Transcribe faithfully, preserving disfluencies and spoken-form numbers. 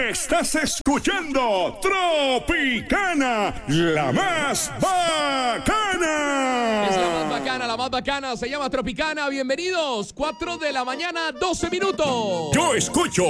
Estás escuchando Tropicana, la más bacana. Es la más bacana, la más bacana. Se llama Tropicana. Bienvenidos. cuatro de la mañana, doce minutos. Yo escucho